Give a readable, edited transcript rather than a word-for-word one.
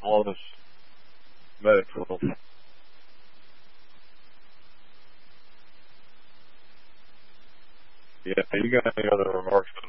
all this medical. Yeah, you got any other remarks